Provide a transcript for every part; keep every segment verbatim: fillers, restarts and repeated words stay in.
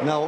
Now,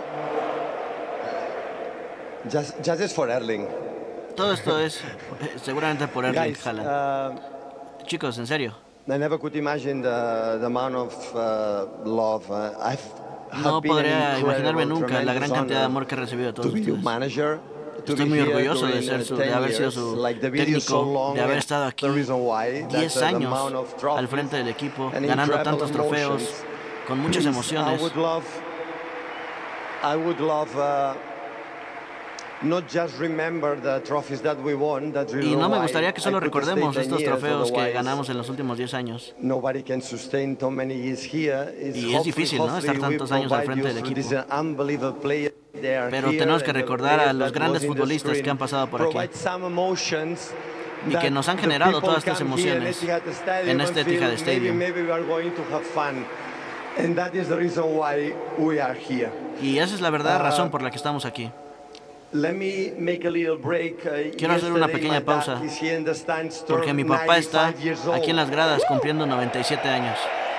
just, just is for Erling. Todo esto es eh, seguramente por Erling Guys, Haaland. uh, Chicos, en serio, I never could imagine the, the amount of uh, love. Uh, I've no had been an podría imaginarme incredible, nunca la gran tremendous cantidad de honor amor que he recibido de to todos be your ustedes. manager, to Estoy be muy here orgulloso de, during ser uh, su, de ten haber sido years. su Like the video is so técnico, long, de haber and estado aquí the reason why that diez uh, the años amount of al trophies frente del equipo, and ganando incredible tantos trofeos, emotions. con muchas Please, I emociones. would love, I would love uh, not just remember the trophies that we won. That's the Y reason no me why gustaría que solo I could stay recordemos ten estos years, trofeos que otherwise ganamos en los últimos diez años. nobody can sustain so many years here. It's Y es hopefully, difícil, ¿no?, hopefully estar we tantos años al provide frente you del through equipo. these unbelievable players that are Pero here tenemos que and the recordar a players los that grandes was in the futbolistas que screen, han pasado por aquí provide some emotions y que that nos han the generado people todas estas come here in emociones Etihad Stadium en este and feel Etihad maybe, Stadium. maybe we are going to have fun. And that is the reason why we are here. Y esa es la verdadera Uh, razón por la que estamos aquí. Let me make a little break. Uh, Quiero hacer una yesterday pequeña my pausa, dad is here in the stands, porque mi turned papá está ninety-five years old. aquí en las gradas cumpliendo noventa y siete años.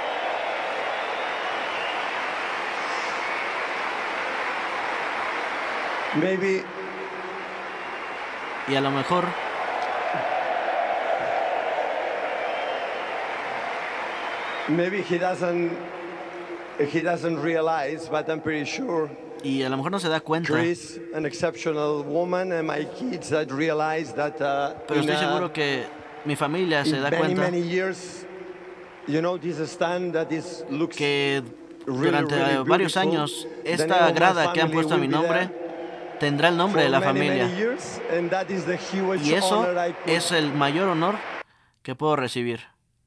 Maybe Y a lo mejor maybe he doesn't he doesn't realize, but I'm pretty sure y a lo mejor no se da cuenta, Chris, an exceptional woman, and my kids that realize that uh, pero in, estoy uh, seguro que mi familia se in da many cuenta many years, you know, this stand that is looks que really, durante really varios beautiful. años The name esta of my grada que han family puesto a mi will be nombre there tendrá el nombre de for la many, familia, many years, and that is the huge y eso honor I could es el mayor honor que puedo recibir.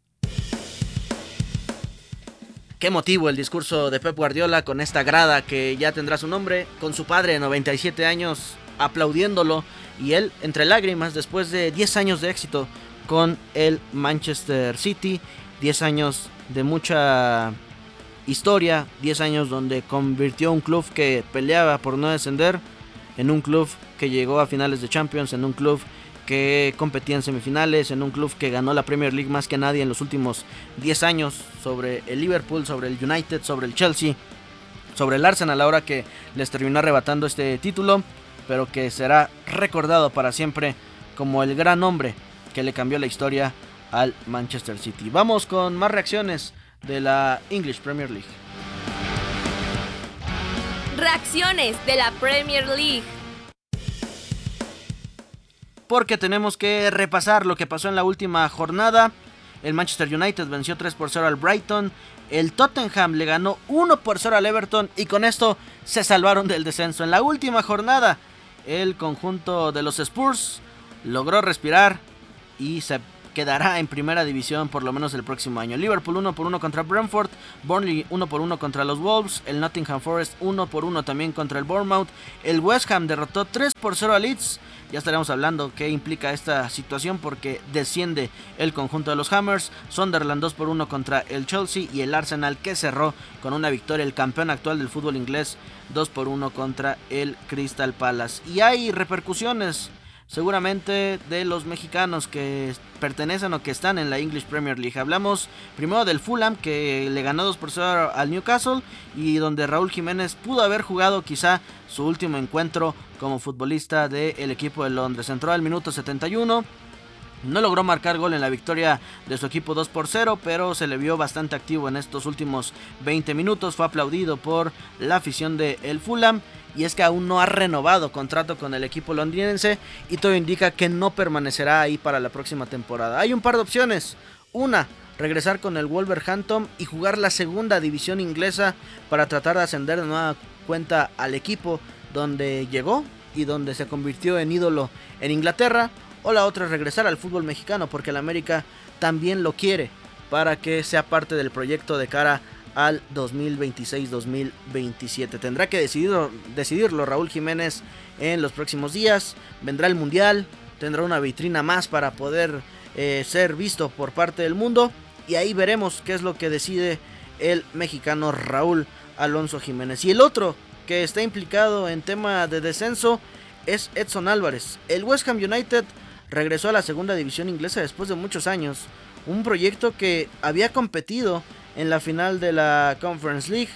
Qué emotivo el discurso de Pep Guardiola con esta grada que ya tendrá su nombre, con su padre de noventa y siete años aplaudiéndolo y él entre lágrimas después de diez años de éxito con el Manchester City, diez años de mucha historia, diez años donde convirtió un club que peleaba por no descender en un club que llegó a finales de Champions, en un club que competía en semifinales, en un club que ganó la Premier League más que nadie en los últimos diez años, sobre el Liverpool, sobre el United, sobre el Chelsea, sobre el Arsenal, ahora que les terminó arrebatando este título, pero que será recordado para siempre como el gran hombre que le cambió la historia al Manchester City. Vamos con más reacciones de la English Premier League. Reacciones de la Premier League. Porque tenemos que repasar lo que pasó en la última jornada. El Manchester United venció tres por cero al Brighton. El Tottenham le ganó uno por cero al Everton. Y con esto se salvaron del descenso. En la última jornada, el conjunto de los Spurs logró respirar y se quedará en primera división por lo menos el próximo año. Liverpool uno por uno contra Brentford. Burnley uno por uno contra los Wolves. El Nottingham Forest uno por uno también contra el Bournemouth. El West Ham derrotó tres por cero al Leeds. Ya estaremos hablando qué implica esta situación porque desciende el conjunto de los Hammers. Sunderland dos por uno contra el Chelsea y el Arsenal que cerró con una victoria, el campeón actual del fútbol inglés, dos por uno contra el Crystal Palace. Y hay repercusiones seguramente de los mexicanos que pertenecen o que están en la English Premier League. Hablamos primero del Fulham que le ganó dos por cero al Newcastle y donde Raúl Jiménez pudo haber jugado quizá su último encuentro como futbolista del equipo de Londres. Entró al minuto setenta y uno. No logró marcar gol en la victoria de su equipo dos por cero, pero se le vio bastante activo en estos últimos veinte minutos. Fue aplaudido por la afición de el Fulham. Y es que aún no ha renovado contrato con el equipo londinense y todo indica que no permanecerá ahí para la próxima temporada. Hay un par de opciones. Una, regresar con el Wolverhampton y jugar la segunda división inglesa para tratar de ascender de nueva cuenta al equipo donde llegó y donde se convirtió en ídolo en Inglaterra. O la otra es regresar al fútbol mexicano porque el América también lo quiere para que sea parte del proyecto de cara al dos mil veintiséis dos mil veintisiete. Tendrá que decidirlo, decidirlo Raúl Jiménez en los próximos días. Vendrá el Mundial, tendrá una vitrina más para poder eh, ser visto por parte del mundo. Y ahí veremos qué es lo que decide el mexicano Raúl Alonso Jiménez. Y el otro que está implicado en tema de descenso es Edson Álvarez. El West Ham United regresó a la segunda división inglesa después de muchos años. Un proyecto que había competido en la final de la Conference League,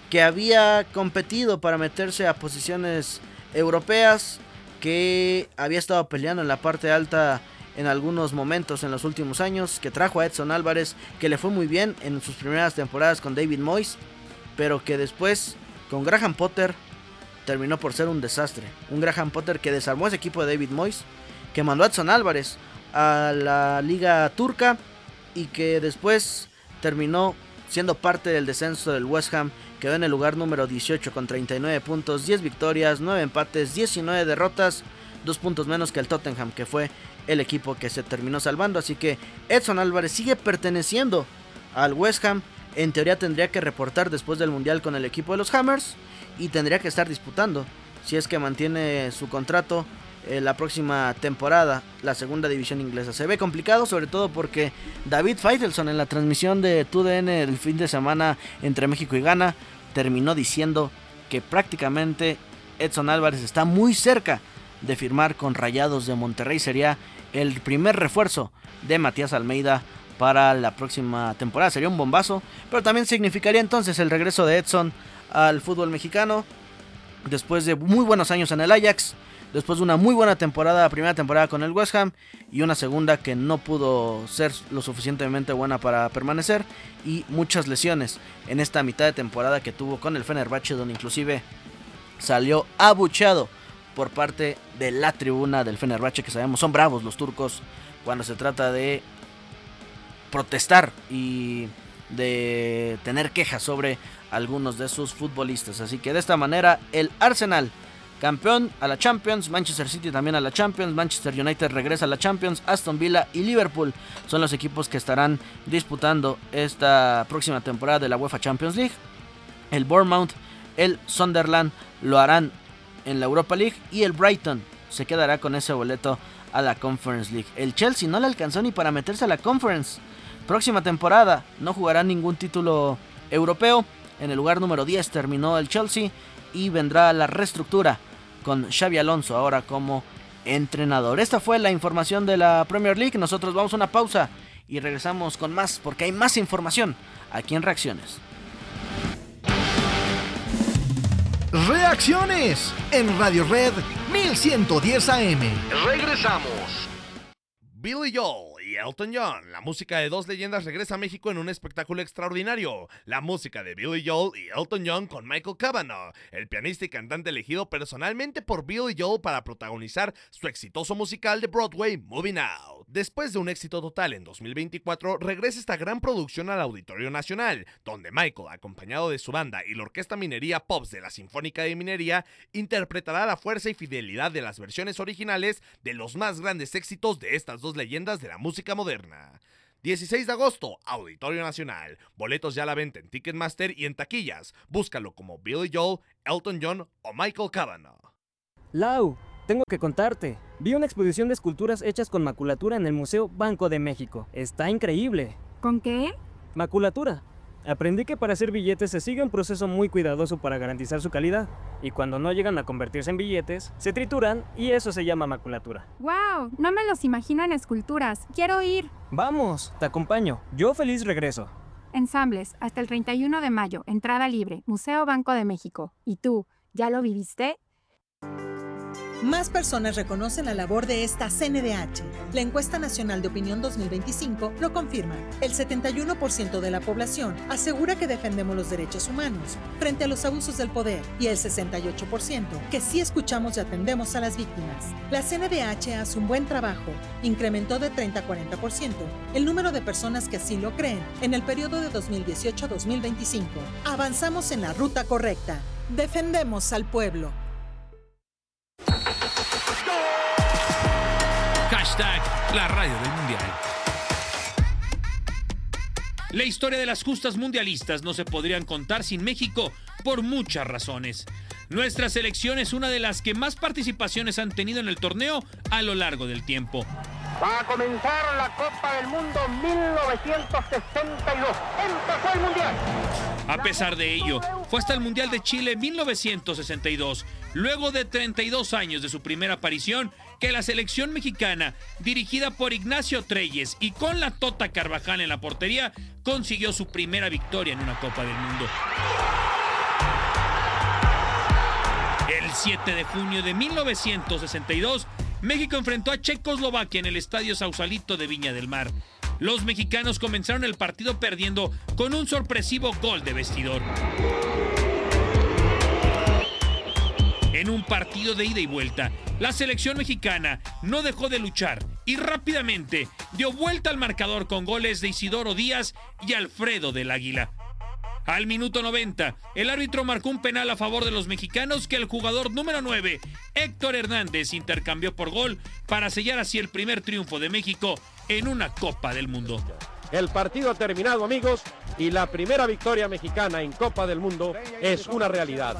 que había competido para meterse a posiciones europeas, que había estado peleando en la parte alta en algunos momentos en los últimos años, que trajo a Edson Álvarez, que le fue muy bien en sus primeras temporadas con David Moyes, pero que después con Graham Potter terminó por ser un desastre. Un Graham Potter que desarmó ese equipo de David Moyes, que mandó a Edson Álvarez a la liga turca y que después terminó siendo parte del descenso del West Ham. Quedó en el lugar número dieciocho con treinta y nueve puntos, diez victorias, nueve empates, diecinueve derrotas, dos puntos menos que el Tottenham, que fue el equipo que se terminó salvando. Así que Edson Álvarez sigue perteneciendo al West Ham. En teoría tendría que reportar después del Mundial con el equipo de los Hammers y tendría que estar disputando, si es que mantiene su contrato, eh, la próxima temporada, la segunda división inglesa. Se ve complicado, sobre todo porque David Faitelson en la transmisión de T U D N el fin de semana entre México y Ghana terminó diciendo que prácticamente Edson Álvarez está muy cerca de firmar con Rayados de Monterrey. Sería el primer refuerzo de Matías Almeida para la próxima temporada. Sería un bombazo, pero también significaría entonces el regreso de Edson al fútbol mexicano después de muy buenos años en el Ajax, después de una muy buena temporada, primera temporada con el West Ham y una segunda que no pudo ser lo suficientemente buena para permanecer, y muchas lesiones en esta mitad de temporada que tuvo con el Fenerbahce, donde inclusive salió abucheado por parte de la tribuna del Fenerbahce, que sabemos son bravos los turcos cuando se trata de protestar y de tener quejas sobre algunos de sus futbolistas. Así que de esta manera el Arsenal campeón a la Champions, Manchester City también a la Champions, Manchester United regresa a la Champions, Aston Villa y Liverpool son los equipos que estarán disputando esta próxima temporada de la UEFA Champions League. El Bournemouth, el Sunderland lo harán en la Europa League y el Brighton se quedará con ese boleto a la Conference League. El Chelsea no le alcanzó ni para meterse a la Conference. Próxima temporada no jugará ningún título europeo. En el lugar número diez terminó el Chelsea y vendrá la reestructura con Xabi Alonso ahora como entrenador. Esta fue la información de la Premier League. Nosotros vamos a una pausa y regresamos con más, porque hay más información aquí en Reacciones. Reacciones en Radio Red mil ciento diez A M. Regresamos. Billy Joel y Elton John, la música de dos leyendas, regresa a México en un espectáculo extraordinario. La música de Billy Joel y Elton John con Michael Cavanaugh, el pianista y cantante elegido personalmente por Billy Joel para protagonizar su exitoso musical de Broadway, Moving Out. Después de un éxito total en dos mil veinticuatro, regresa esta gran producción al Auditorio Nacional, donde Michael, acompañado de su banda y la Orquesta Minería Pops de la Sinfónica de Minería, interpretará la fuerza y fidelidad de las versiones originales de los más grandes éxitos de estas dos leyendas de la música moderna. dieciséis de agosto, Auditorio Nacional. Boletos ya a la venta en Ticketmaster y en taquillas. Búscalo como Billy Joel, Elton John o Michael Cavanaugh. Lau, tengo que contarte. Vi una exposición de esculturas hechas con maculatura en el Museo Banco de México. Está increíble. ¿Con qué? Maculatura. Aprendí que para hacer billetes se sigue un proceso muy cuidadoso para garantizar su calidad, y cuando no llegan a convertirse en billetes, se trituran y eso se llama maculatura. ¡Wow! No me los imagino en esculturas. ¡Quiero ir! Vamos, te acompaño. Yo feliz regreso. Ensambles, hasta el treinta y uno de mayo, entrada libre, Museo Banco de México. ¿Y tú, ya lo viviste? Más personas reconocen la labor de esta C N D H. La Encuesta Nacional de Opinión dos mil veinticinco lo confirma. El setenta y uno por ciento de la población asegura que defendemos los derechos humanos frente a los abusos del poder, y el sesenta y ocho por ciento que sí escuchamos y atendemos a las víctimas. La C N D H hace un buen trabajo. Incrementó de treinta a cuarenta por ciento el número de personas que así lo creen en el periodo de dos mil dieciocho a dos mil veinticinco. Avanzamos en la ruta correcta. Defendemos al pueblo. Hashtag la radio del mundial. La historia de las justas mundialistas no se podrían contar sin México por muchas razones. Nuestra selección es una de las que más participaciones han tenido en el torneo a lo largo del tiempo. Va a comenzar la Copa del Mundo mil novecientos sesenta y dos. Empezó el Mundial. A pesar de ello, fue hasta el Mundial de Chile mil novecientos sesenta y dos, luego de treinta y dos años de su primera aparición, que la selección mexicana, dirigida por Ignacio Treyes y con la Tota Carvajal en la portería, consiguió su primera victoria en una Copa del Mundo. siete de junio de mil novecientos sesenta y dos, México enfrentó a Checoslovaquia en el Estadio Sausalito de Viña del Mar. Los mexicanos comenzaron el partido perdiendo con un sorpresivo gol de vestidor. En un partido de ida y vuelta, la selección mexicana no dejó de luchar y rápidamente dio vuelta al marcador con goles de Isidoro Díaz y Alfredo del Águila. Al minuto noventa, el árbitro marcó un penal a favor de los mexicanos que el jugador número nueve, Héctor Hernández, intercambió por gol para sellar así el primer triunfo de México en una Copa del Mundo. El partido ha terminado, amigos, y la primera victoria mexicana en Copa del Mundo es una realidad.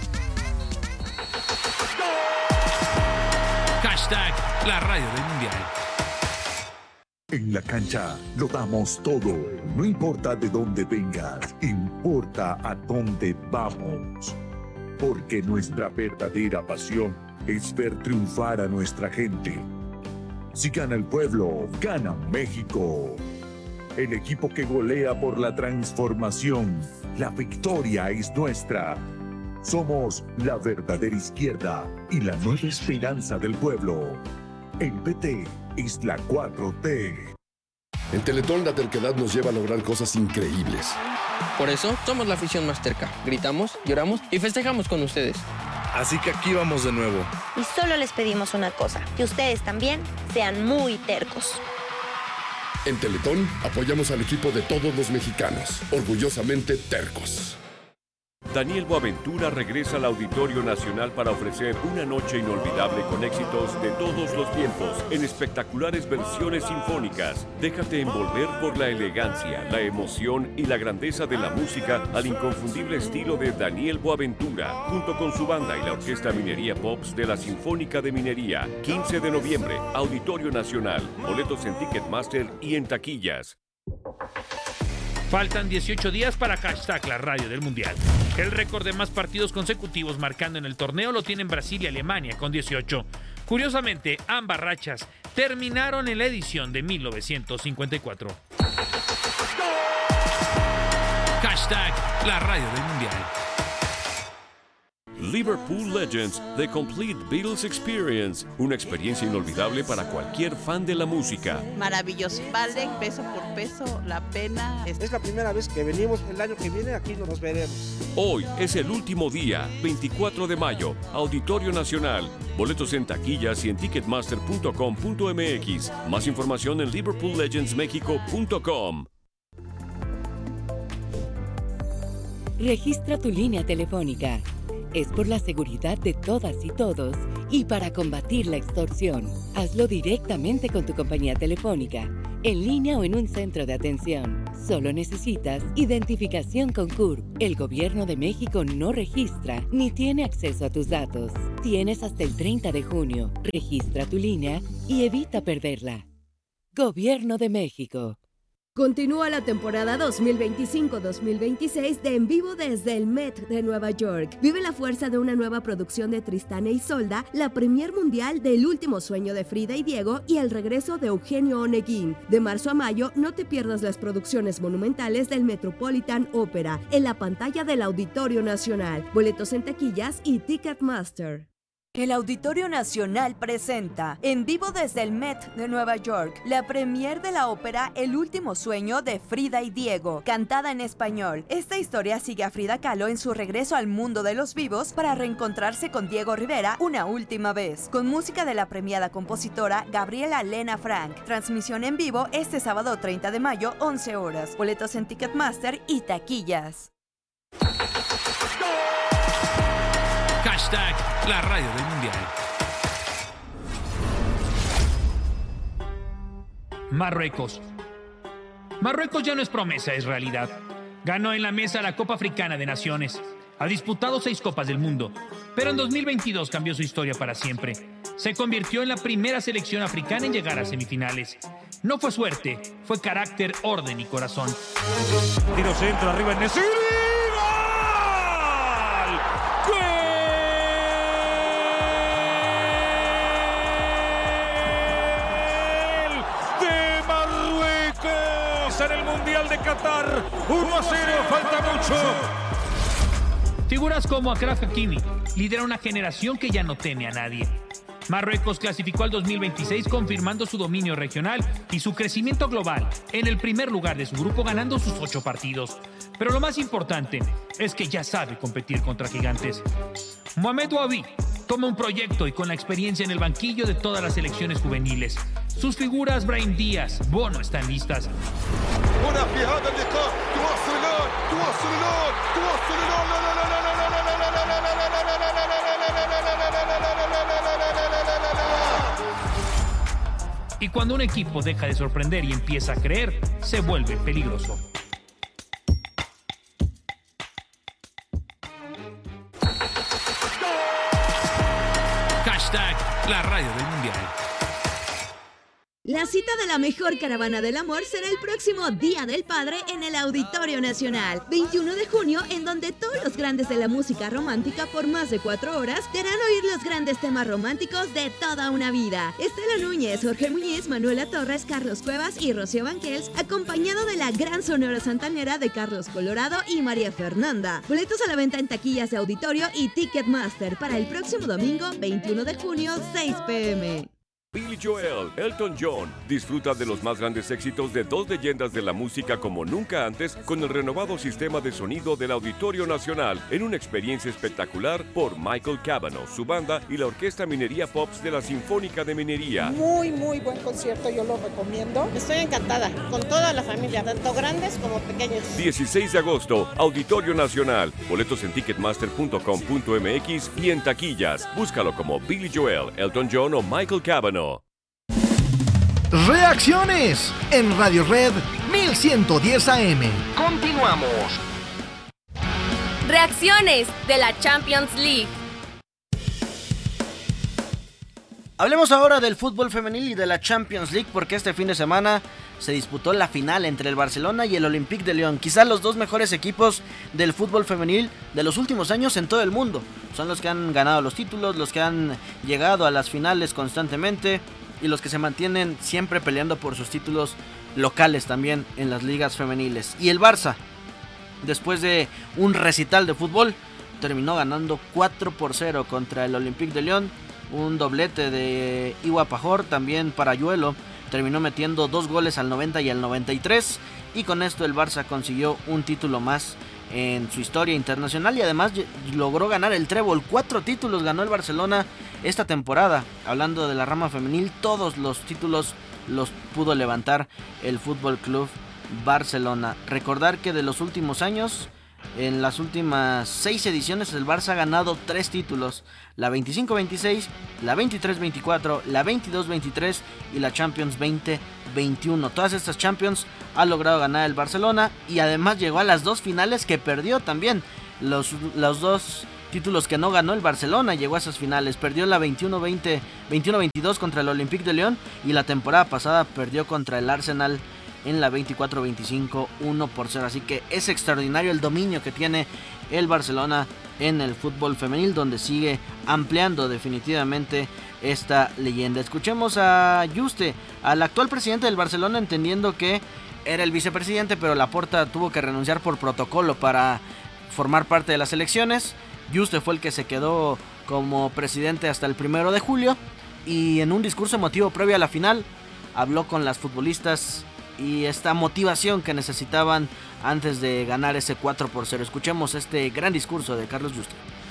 Hashtag la radio del mundial. En la cancha lo damos todo, no importa de dónde vengas, importa a dónde vamos. Porque nuestra verdadera pasión es ver triunfar a nuestra gente. Si gana el pueblo, gana México. El equipo que golea por la transformación, la victoria es nuestra. Somos la verdadera izquierda y la nueva esperanza del pueblo. El P T es la cuatro T. En Teletón la terquedad nos lleva a lograr cosas increíbles. Por eso somos la afición más terca. Gritamos, lloramos y festejamos con ustedes. Así que aquí vamos de nuevo. Y solo les pedimos una cosa, que ustedes también sean muy tercos. En Teletón apoyamos al equipo de todos los mexicanos, orgullosamente tercos. Daniel Boaventura regresa al Auditorio Nacional para ofrecer una noche inolvidable con éxitos de todos los tiempos en espectaculares versiones sinfónicas. Déjate envolver por la elegancia, la emoción y la grandeza de la música al inconfundible estilo de Daniel Boaventura, junto con su banda y la Orquesta Minería Pops de la Sinfónica de Minería. quince de noviembre, Auditorio Nacional. Boletos en Ticketmaster y en taquillas. Faltan dieciocho días para hashtag la radio del mundial. El récord de más partidos consecutivos marcando en el torneo lo tienen Brasil y Alemania con dieciocho. Curiosamente, ambas rachas terminaron en la edición de mil novecientos cincuenta y cuatro. Hashtag la radio del mundial. Liverpool Legends, The Complete Beatles Experience. Una experiencia inolvidable para cualquier fan de la música. Maravilloso. Vale peso por peso la pena. Es la primera vez que venimos. El año que viene aquí nos veremos. Hoy es el último día, veinticuatro de mayo, Auditorio Nacional. Boletos en taquillas y en ticketmaster punto com punto m x. Más información en liverpool legends mexico punto com. Registra tu línea telefónica. Es por la seguridad de todas y todos y para combatir la extorsión. Hazlo directamente con tu compañía telefónica, en línea o en un centro de atención. Solo necesitas identificación con C U R P. El Gobierno de México no registra ni tiene acceso a tus datos. Tienes hasta el treinta de junio. Registra tu línea y evita perderla. Gobierno de México. Continúa la temporada dos mil veinticinco dos mil veintiséis de En Vivo desde el Met de Nueva York. Vive la fuerza de una nueva producción de Tristán e Isolda, la premier mundial del Último Sueño de Frida y Diego y el regreso de Eugenio Oneguín. De marzo a mayo, no te pierdas las producciones monumentales del Metropolitan Opera en la pantalla del Auditorio Nacional. Boletos en taquillas y Ticketmaster. El Auditorio Nacional presenta En Vivo desde el Met de Nueva York, la premier de la ópera El Último Sueño de Frida y Diego, cantada en español. Esta historia sigue a Frida Kahlo en su regreso al mundo de los vivos para reencontrarse con Diego Rivera una última vez, con música de la premiada compositora Gabriela Lena Frank. Transmisión en vivo este sábado treinta de mayo, once horas. Boletos en Ticketmaster y taquillas. Hashtag la radio del mundial. Marruecos. Marruecos ya no es promesa, es realidad. Ganó en la mesa la Copa Africana de Naciones. Ha disputado seis Copas del Mundo, pero en dos mil veintidós cambió su historia para siempre. Se convirtió en la primera selección africana en llegar a semifinales. No fue suerte, fue carácter, orden y corazón. Tiro centro, arriba en Nesiri. En el Mundial de Qatar, uno a cero, falta mucho. Figuras como Achraf Hakimi lideran una generación que ya no teme a nadie. Marruecos clasificó al dos mil veintiséis confirmando su dominio regional y su crecimiento global en el primer lugar de su grupo, ganando sus ocho partidos. Pero lo más importante es que ya sabe competir contra gigantes. Mohamed Wabi toma un proyecto y con la experiencia en el banquillo de todas las selecciones juveniles. Sus figuras Brahim Díaz, Bono están listas. Y cuando un equipo deja de sorprender y empieza a creer, se vuelve peligroso. Hashtag la radio del mundial. La cita de la mejor caravana del amor será el próximo Día del Padre en el Auditorio Nacional, veintiuno de junio, en donde todos los grandes de la música romántica por más de cuatro horas te harán oír los grandes temas románticos de toda una vida. Estela Núñez, Jorge Muñiz, Manuela Torres, Carlos Cuevas y Rocío Banquels, acompañado de la gran sonora santanera de Carlos Colorado y María Fernanda. Boletos a la venta en taquillas de auditorio y Ticketmaster para el próximo domingo, veintiuno de junio, seis pe eme. Billy Joel, Elton John, disfruta de los más grandes éxitos de dos leyendas de la música como nunca antes con el renovado sistema de sonido del Auditorio Nacional en una experiencia espectacular por Michael Cavanaugh, su banda y la Orquesta Minería Pops de la Sinfónica de Minería. Muy, muy buen concierto, yo lo recomiendo. Estoy encantada, con toda la familia, tanto grandes como pequeños. dieciséis de agosto, Auditorio Nacional. Boletos en ticketmaster punto com punto eme equis y en taquillas. Búscalo como Billy Joel, Elton John o Michael Cavanaugh. Reacciones en Radio Red mil ciento diez A M. Continuamos. Reacciones de la Champions League. Hablemos ahora del fútbol femenil y de la Champions League, porque este fin de semana se disputó la final entre el Barcelona y el Olympique de Lyon. Quizás los dos mejores equipos del fútbol femenil de los últimos años en todo el mundo. Son los que han ganado los títulos, los que han llegado a las finales constantemente y los que se mantienen siempre peleando por sus títulos locales también en las ligas femeniles. Y el Barça, después de un recital de fútbol, terminó ganando cuatro por cero contra el Olympique de Lyon. Un doblete de Iwa Pajor, también Parayuelo terminó metiendo dos goles al noventa y al noventa y tres, y con esto el Barça consiguió un título más en su historia internacional y además logró ganar el trébol. Cuatro títulos ganó el Barcelona esta temporada. Hablando de la rama femenil, todos los títulos los pudo levantar el Fútbol Club Barcelona. Recordar que de los últimos años, en las últimas seis ediciones, el Barça ha ganado tres títulos: la veinticinco veintiséis, la veintitrés veinticuatro, la veintidós veintitrés y la Champions veinte veintiuno. Todas estas Champions ha logrado ganar el Barcelona y además llegó a las dos finales que perdió también. Los, los dos títulos que no ganó el Barcelona llegó a esas finales. Perdió la veintiuno veinte, veintiuno veintidós contra el Olympique de Lyon y la temporada pasada perdió contra el Arsenal en la veinticuatro veinticinco, uno por cero. Así que es extraordinario el dominio que tiene el Barcelona en el fútbol femenil, donde sigue ampliando definitivamente esta leyenda. Escuchemos a Juste, al actual presidente del Barcelona, entendiendo que era el vicepresidente, pero Laporta tuvo que renunciar por protocolo para formar parte de las elecciones. Juste fue el que se quedó como presidente hasta el primero de julio y en un discurso emotivo previo a la final habló con las futbolistas y esta motivación que necesitaban antes de ganar ese cuatro por cero. Escuchemos este gran discurso de Carlos Juste.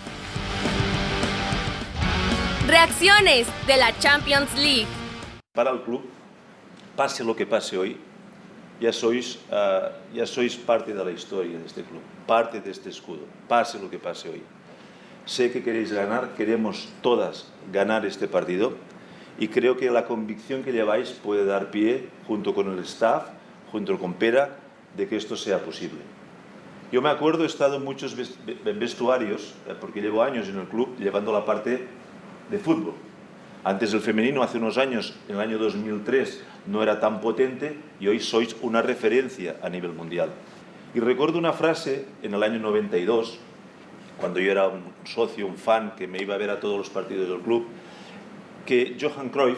Reacciones de la Champions League. Para el club, pase lo que pase hoy, ya sois, uh, ya sois parte de la historia de este club, parte de este escudo, pase lo que pase hoy. Sé que queréis ganar, queremos todas ganar este partido y creo que la convicción que lleváis puede dar pie, junto con el staff, junto con Pera, de que esto sea posible. Yo me acuerdo, he estado en muchos vestuarios, porque llevo años en el club, llevando la parte de fútbol. Antes el femenino, hace unos años, en el año dos mil tres, no era tan potente y hoy sois una referencia a nivel mundial. Y recuerdo una frase en el año noventa y dos, cuando yo era un socio, un fan, que me iba a ver a todos los partidos del club, que Johan Cruyff,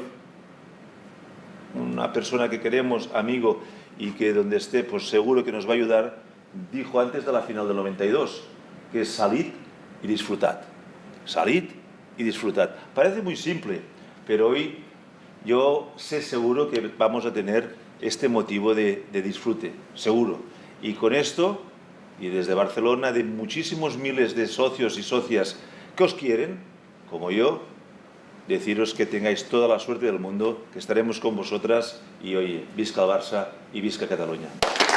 una persona que queremos, amigo, y que donde esté, pues seguro que nos va a ayudar, dijo antes de la final del noventa y dos, que salid y disfrutad. Salid y disfrutad. Parece muy simple, pero hoy yo sé seguro que vamos a tener este motivo de, de disfrute, seguro. Y con esto, y desde Barcelona, de muchísimos miles de socios y socias que os quieren, como yo, deciros que tengáis toda la suerte del mundo, que estaremos con vosotras y oye, visca el Barça y visca Cataluña.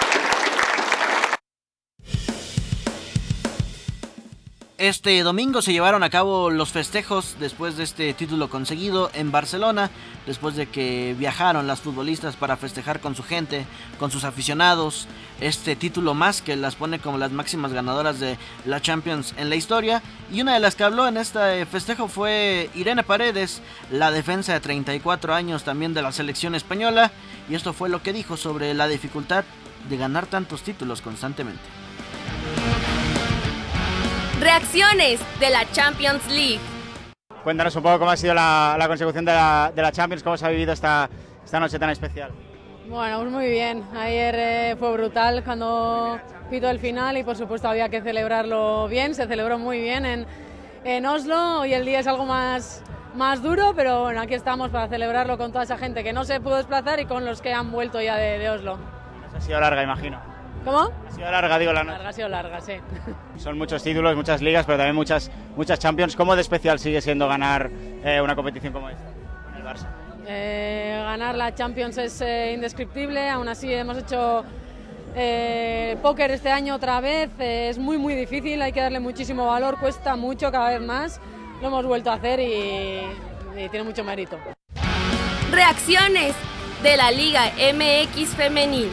Este domingo se llevaron a cabo los festejos después de este título conseguido en Barcelona, después de que viajaron las futbolistas para festejar con su gente, con sus aficionados, este título más que las pone como las máximas ganadoras de la Champions en la historia. Y una de las que habló en este festejo fue Irene Paredes, la defensa de treinta y cuatro años también de la selección española, y esto fue lo que dijo sobre la dificultad de ganar tantos títulos constantemente. Reacciones de la Champions League. Cuéntanos un poco cómo ha sido la, la consecución de la, de la Champions, cómo se ha vivido esta, esta noche tan especial. Bueno, pues muy bien. Ayer eh, fue brutal cuando pitó el final y por supuesto había que celebrarlo bien. Se celebró muy bien en, en Oslo. Hoy el día es algo más, más duro, pero bueno, aquí estamos para celebrarlo con toda esa gente que no se pudo desplazar y con los que han vuelto ya de, de Oslo. Ha sido larga, imagino. ¿Cómo? Ha sido larga, digo, la noche. Larga, ha sido larga, sí. Son muchos títulos, muchas ligas, pero también muchas, muchas Champions. ¿Cómo de especial sigue siendo ganar eh, una competición como esta con el Barça? Eh, ganar la Champions es eh, indescriptible, aún así hemos hecho eh, póker este año otra vez, eh, es muy muy difícil, hay que darle muchísimo valor, cuesta mucho cada vez más, lo hemos vuelto a hacer y, y tiene mucho mérito. Reacciones de la Liga M X Femenil.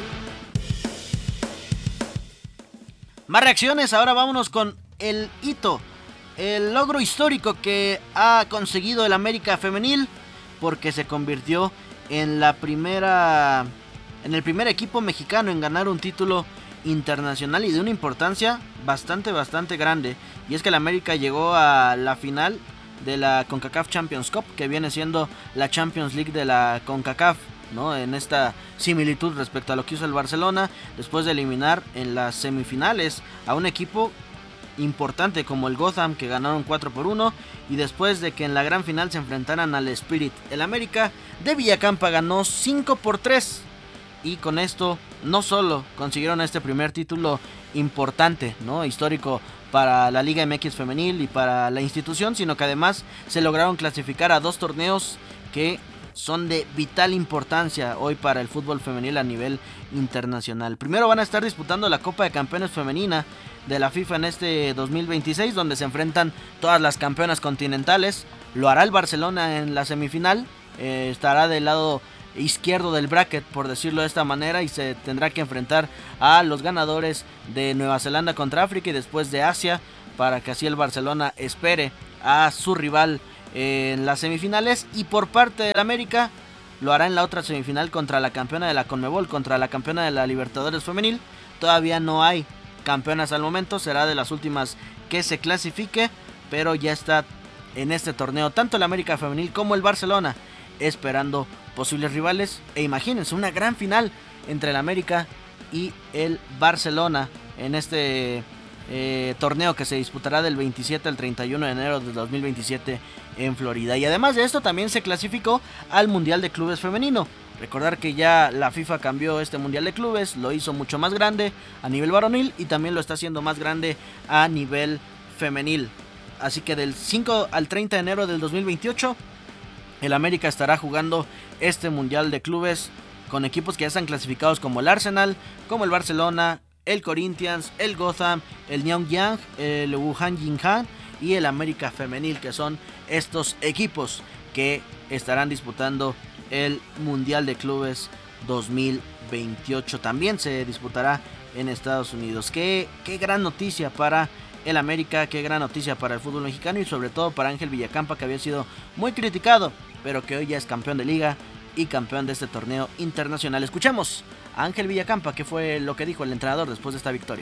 Más reacciones, ahora vámonos con el hito, el logro histórico que ha conseguido el América Femenil, porque se convirtió en la primera, en el primer equipo mexicano en ganar un título internacional y de una importancia bastante, bastante grande. Y es que el América llegó a la final de la CONCACAF Champions Cup, que viene siendo la Champions League de la CONCACAF, ¿no? En esta similitud respecto a lo que hizo el Barcelona, después de eliminar en las semifinales a un equipo importante como el Gotham, que ganaron cuatro por uno, y después de que en la gran final se enfrentaran al Spirit. El América de Villacampa ganó cinco por tres, y con esto no solo consiguieron este primer título importante, ¿no? Histórico para la Liga M X Femenil y para la institución, sino que además se lograron clasificar a dos torneos que son de vital importancia hoy para el fútbol femenil a nivel internacional. Primero van a estar disputando la Copa de Campeones Femenina de la FIFA en este dos mil veintiséis, donde se enfrentan todas las campeonas continentales. Lo hará el Barcelona en la semifinal, eh, estará del lado izquierdo del bracket, por decirlo de esta manera, y se tendrá que enfrentar a los ganadores de Nueva Zelanda contra África y después de Asia, para que así el Barcelona espere a su rival en las semifinales. Y por parte del América lo hará en la otra semifinal contra la campeona de la CONMEBOL, contra la campeona de la Libertadores Femenil. Todavía no hay campeonas al momento, será de las últimas que se clasifique, pero ya está en este torneo tanto el América Femenil como el Barcelona esperando posibles rivales. E imagínense una gran final entre el América y el Barcelona en este Eh, torneo que se disputará del veintisiete al treinta y uno de enero de dos mil veintisiete en Florida. Y además de esto también se clasificó al Mundial de Clubes Femenino. Recordar que ya la FIFA cambió este Mundial de Clubes, lo hizo mucho más grande a nivel varonil y también lo está haciendo más grande a nivel femenil. Así que del cinco al treinta de enero del dos mil veintiocho el América estará jugando este Mundial de Clubes con equipos que ya están clasificados como el Arsenal, como el Barcelona, el Corinthians, el Gotham, el Nyongyang, el Wuhan Jinhan y el América Femenil, que son estos equipos que estarán disputando el Mundial de Clubes dos mil veintiocho. También se disputará en Estados Unidos. Qué, qué gran noticia para el América, qué gran noticia para el fútbol mexicano y sobre todo para Ángel Villacampa, que había sido muy criticado, pero que hoy ya es campeón de liga y campeón de este torneo internacional. Escuchemos a Ángel Villacampa, que fue lo que dijo el entrenador después de esta victoria.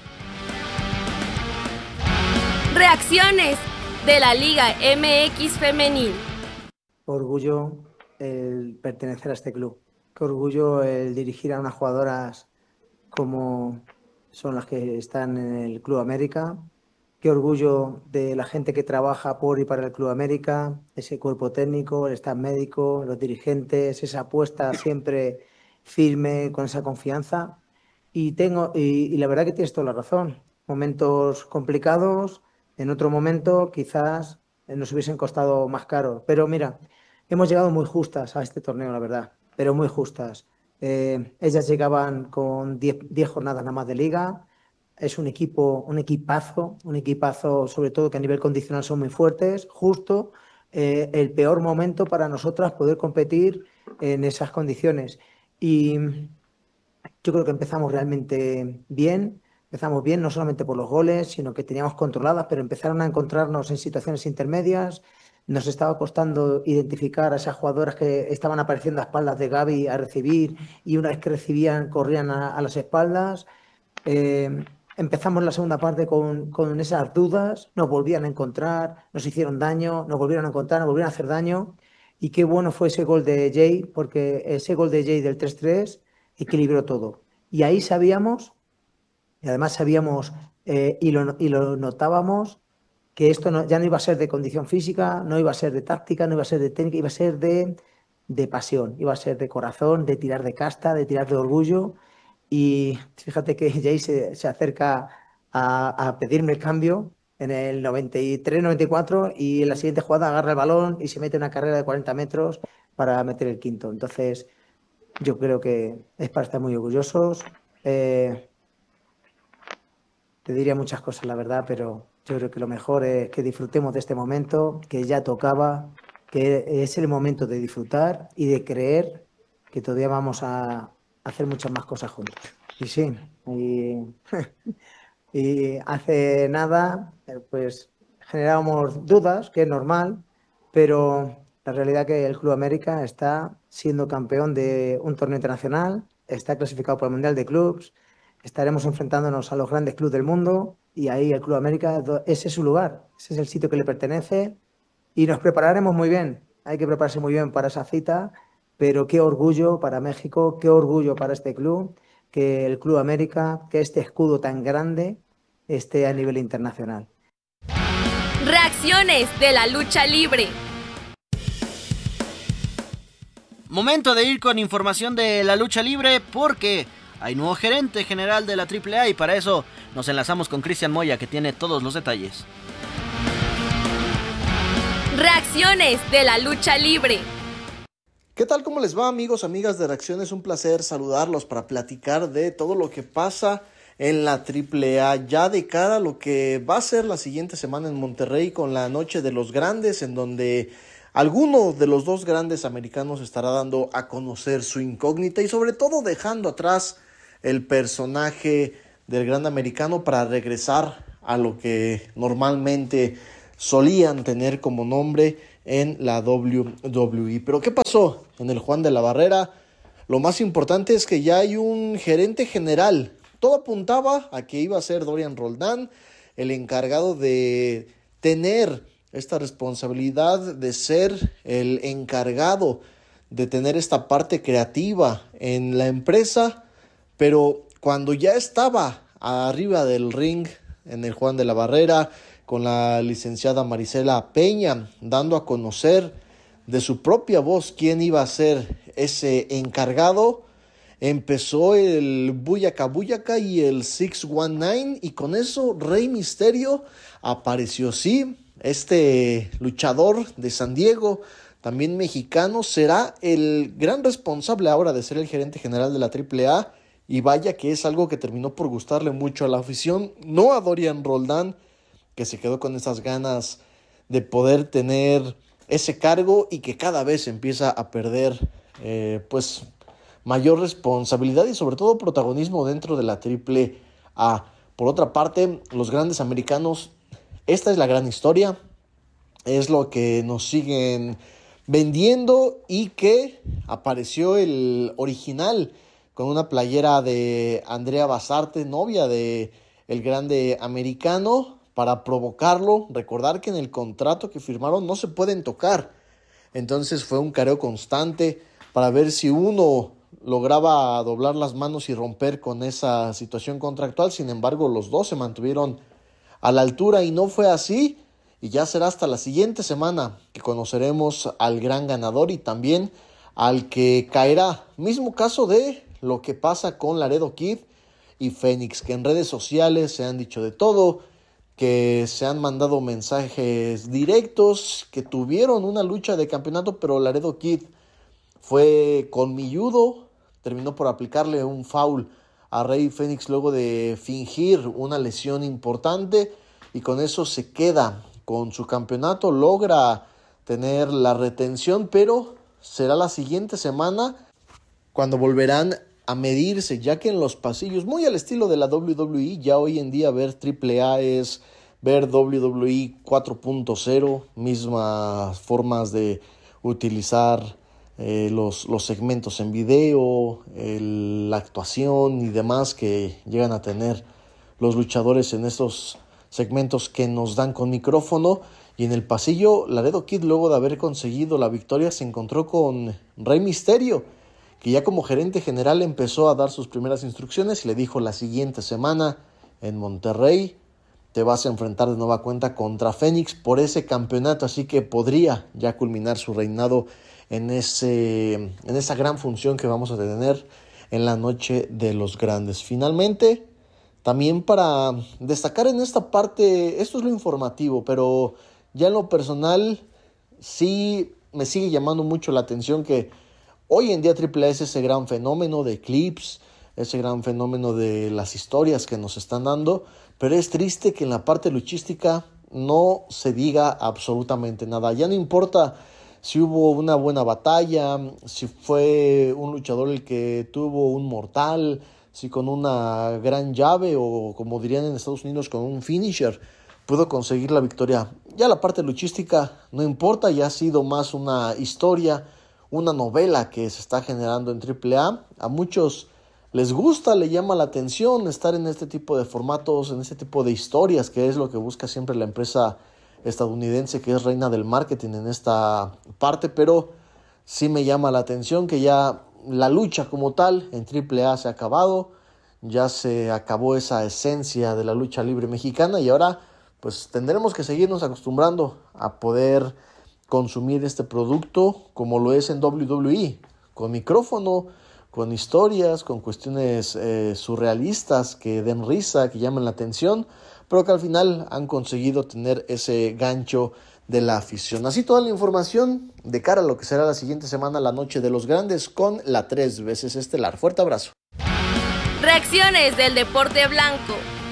Reacciones de la Liga M X Femenil. Orgullo el pertenecer a este club. Qué orgullo el dirigir a unas jugadoras como son las que están en el Club América. qué orgullo de la gente que trabaja por y para el Club América, ese cuerpo técnico, el staff médico, los dirigentes, esa apuesta siempre firme, con esa confianza. Y, tengo, y, y la verdad que tienes toda la razón. Momentos complicados, en otro momento quizás nos hubiesen costado más caro. Pero mira, hemos llegado muy justas a este torneo, la verdad, pero muy justas. Eh, ellas llegaban con diez jornadas nada más de liga. Es un equipo, un equipazo, un equipazo sobre todo que a nivel condicional son muy fuertes. Justo eh, el peor momento para nosotras poder competir en esas condiciones. Y yo creo que empezamos realmente bien. Empezamos bien, no solamente por los goles, sino que teníamos controladas, pero empezaron a encontrarnos en situaciones intermedias. Nos estaba costando identificar a esas jugadoras que estaban apareciendo a espaldas de Gaby a recibir y una vez que recibían corrían a, a las espaldas. Eh, empezamos la segunda parte con, con esas dudas, nos volvían a encontrar, nos hicieron daño, nos volvieron a encontrar, nos volvieron a hacer daño. Y qué bueno fue ese gol de Jay, porque ese gol de Jay del tres tres equilibró todo. Y ahí sabíamos... Y además sabíamos eh, y, lo, y lo notábamos que esto no, ya no iba a ser de condición física, no iba a ser de táctica, no iba a ser de técnica, iba a ser de, de pasión, iba a ser de corazón, de tirar de casta, de tirar de orgullo. Y fíjate que Jay se, se acerca a, a pedirme el cambio en el noventa y tres noventa y cuatro y en la siguiente jugada agarra el balón y se mete una carrera de cuarenta metros para meter el quinto. Entonces yo creo que es para estar muy orgullosos. Eh, Te diría muchas cosas, la verdad, pero yo creo que lo mejor es que disfrutemos de este momento, que ya tocaba, que es el momento de disfrutar y de creer que todavía vamos a hacer muchas más cosas juntos. Y sí, y, y hace nada, pues generábamos dudas, que es normal, pero la realidad es que el Club América está siendo campeón de un torneo internacional, está clasificado para el Mundial de Clubs. Estaremos enfrentándonos a los grandes clubes del mundo y ahí el Club América, ese es su lugar, ese es el sitio que le pertenece y nos prepararemos muy bien. Hay que prepararse muy bien para esa cita, pero qué orgullo para México, qué orgullo para este club, que el Club América, que este escudo tan grande esté a nivel internacional. Reacciones de la lucha libre. Momento de ir con información de la lucha libre porque hay nuevo gerente general de la triple A y para eso nos enlazamos con Cristian Moya que tiene todos los detalles. Reacciones de la lucha libre. ¿Qué tal? ¿Cómo les va, amigos, amigas de Reacciones? Un placer saludarlos para platicar de todo lo que pasa en la triple A ya de cara a lo que va a ser la siguiente semana en Monterrey con la Noche de los Grandes, en donde alguno de los dos grandes americanos estará dando a conocer su incógnita y sobre todo dejando atrás el personaje del gran americano para regresar a lo que normalmente solían tener como nombre en la doble u doble u e. Pero ¿qué pasó en el Juan de la Barrera? Lo más importante es que ya hay un gerente general. Todo apuntaba a que iba a ser Dorian Roldán, el encargado de tener esta responsabilidad de ser el encargado de tener esta parte creativa en la empresa. Pero cuando ya estaba arriba del ring en el Juan de la Barrera, con la licenciada Marisela Peña, dando a conocer de su propia voz quién iba a ser ese encargado, empezó el Buyaka Buyaka y el seis diecinueve, y con eso Rey Misterio apareció. Sí, este luchador de San Diego, también mexicano, será el gran responsable ahora de ser el gerente general de la triple A. Y vaya que es algo que terminó por gustarle mucho a la afición, no a Dorian Roldán, que se quedó con esas ganas de poder tener ese cargo y que cada vez empieza a perder eh, pues mayor responsabilidad y sobre todo protagonismo dentro de la triple A. Por otra parte, los grandes americanos, esta es la gran historia, es lo que nos siguen vendiendo y que apareció el original con una playera de Andrea Basarte, novia de el grande americano, para provocarlo. Recordar que en el contrato que firmaron no se pueden tocar. Entonces fue un careo constante para ver si uno lograba doblar las manos y romper con esa situación contractual. Sin embargo, los dos se mantuvieron a la altura y no fue así. Y ya será hasta la siguiente semana que conoceremos al gran ganador y también al que caerá. Mismo caso de lo que pasa con Laredo Kid y Fénix, que en redes sociales se han dicho de todo, que se han mandado mensajes directos, que tuvieron una lucha de campeonato, pero Laredo Kid fue colmilludo, terminó por aplicarle un foul a Rey Fénix luego de fingir una lesión importante y con eso se queda con su campeonato, logra tener la retención, pero será la siguiente semana cuando volverán a medirse, ya que en los pasillos, muy al estilo de la doble u doble u E, ya hoy en día ver triple A es ver doble u doble u E cuatro punto cero, mismas formas de utilizar eh, los, los segmentos en video, el, la actuación y demás que llegan a tener los luchadores en estos segmentos que nos dan con micrófono. Y en el pasillo, Laredo Kid, luego de haber conseguido la victoria, se encontró con Rey Mysterio, que ya como gerente general empezó a dar sus primeras instrucciones y le dijo: la siguiente semana en Monterrey te vas a enfrentar de nueva cuenta contra Fénix por ese campeonato, así que podría ya culminar su reinado en, ese, en esa gran función que vamos a tener en la Noche de los Grandes. Finalmente, también para destacar en esta parte, esto es lo informativo, pero ya en lo personal sí me sigue llamando mucho la atención que hoy en día triple A es ese gran fenómeno de clips, ese gran fenómeno de las historias que nos están dando, pero es triste que en la parte luchística no se diga absolutamente nada. Ya no importa si hubo una buena batalla, si fue un luchador el que tuvo un mortal, si con una gran llave o, como dirían en Estados Unidos, con un finisher pudo conseguir la victoria. Ya la parte luchística no importa, ya ha sido más una historia, una novela que se está generando en triple A. A muchos les gusta, le llama la atención estar en este tipo de formatos, en este tipo de historias, que es lo que busca siempre la empresa estadounidense, que es reina del marketing en esta parte, pero sí me llama la atención que ya la lucha como tal en triple A se ha acabado, ya se acabó esa esencia de la lucha libre mexicana y ahora pues tendremos que seguirnos acostumbrando a poder consumir este producto como lo es en doble u doble u E, con micrófono, con historias, con cuestiones eh, surrealistas que den risa, que llamen la atención, pero que al final han conseguido tener ese gancho de la afición. Así toda la información de cara a lo que será la siguiente semana, la Noche de los Grandes, con la tres veces estelar. Fuerte abrazo. Reacciones del deporte blanco.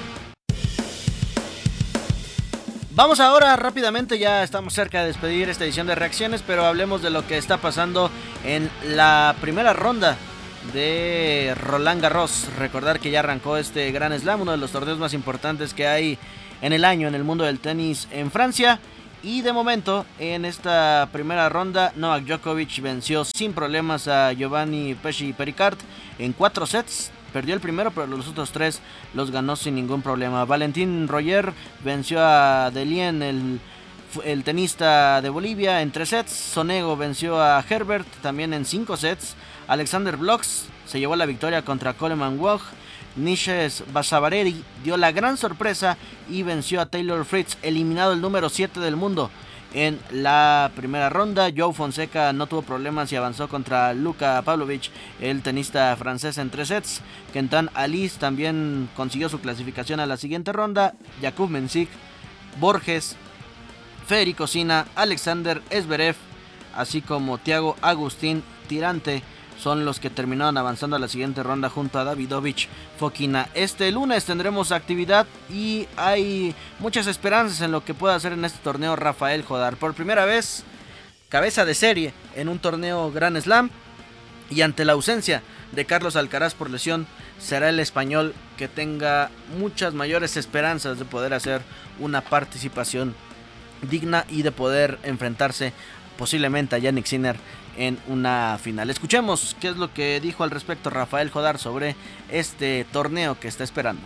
Vamos ahora rápidamente, ya estamos cerca de despedir esta edición de reacciones, pero hablemos de lo que está pasando en la primera ronda de Roland Garros. Recordar que ya arrancó este Grand Slam, uno de los torneos más importantes que hay en el año en el mundo del tenis en Francia. Y de momento, en esta primera ronda, Novak Djokovic venció sin problemas a Giovanni Pesci Pericard en cuatro sets. Perdió el primero, pero los otros tres los ganó sin ningún problema. Valentín Royer venció a Delien, el, el tenista de Bolivia, en tres sets. Sonego venció a Herbert también en cinco sets. Alexander Blox se llevó la victoria contra Coleman Wog. Nishes Basavareri dio la gran sorpresa y venció a Taylor Fritz, eliminado el número siete del mundo en la primera ronda. Joao Fonseca no tuvo problemas y avanzó contra Luka Pavlovich, el tenista francés, en tres sets. Kentan Alice también consiguió su clasificación a la siguiente ronda. Jakub Mensik, Borges, Federico Sina, Alexander Zverev, así como Thiago Agustín Tirante son los que terminaron avanzando a la siguiente ronda junto a Davidovich Fokina. Este lunes tendremos actividad y hay muchas esperanzas en lo que pueda hacer en este torneo Rafael Jodar. Por primera vez, cabeza de serie en un torneo Grand Slam, y ante la ausencia de Carlos Alcaraz por lesión, será el español que tenga muchas mayores esperanzas de poder hacer una participación digna y de poder enfrentarse posiblemente a Jannik Sinner en una final. Escuchemos qué es lo que dijo al respecto Rafael Jodar sobre este torneo que está esperando.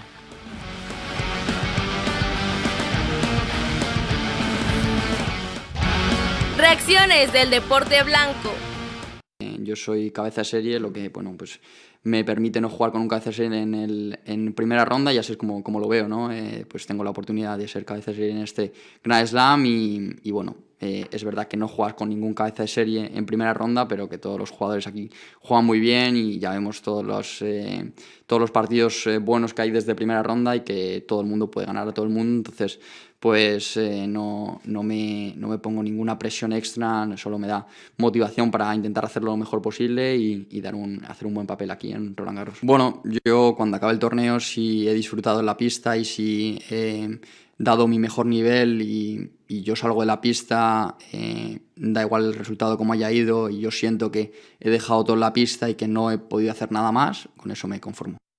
Reacciones del deporte blanco. Yo soy cabeza de serie, lo que, bueno, pues me permite no jugar con un cabeza de serie en, el, en primera ronda, y así es como, como lo veo, ¿no? Eh, pues tengo la oportunidad de ser cabeza de serie en este Grand Slam y, y bueno, eh, es verdad que no juegas con ningún cabeza de serie en primera ronda, pero que todos los jugadores aquí juegan muy bien y ya vemos todos los, eh, todos los partidos eh, buenos que hay desde primera ronda y que todo el mundo puede ganar a todo el mundo, entonces pues eh, no, no, me, no me pongo ninguna presión extra, solo me da motivación para intentar hacerlo lo mejor posible y, y dar un, hacer un buen papel aquí en Roland Garros. Bueno, yo cuando acabe el torneo, si he disfrutado en la pista y si he dado mi mejor nivel y, y yo salgo de la pista, eh, da igual el resultado como haya ido, y yo siento que he dejado todo en la pista y que no he podido hacer nada más, con eso me conformo.